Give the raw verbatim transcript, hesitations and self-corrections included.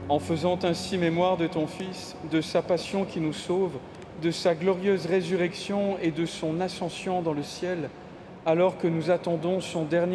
en faisant ainsi mémoire de ton Fils, de sa passion qui nous sauve, de sa glorieuse résurrection et de son ascension dans le ciel, alors que nous attendons son dernier